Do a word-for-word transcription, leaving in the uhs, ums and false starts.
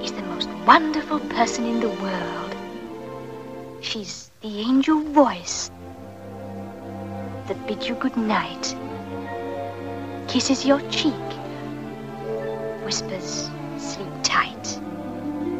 is the most wonderful person in the world. She's the angel voice that bids you good night, kisses your cheek, whispers,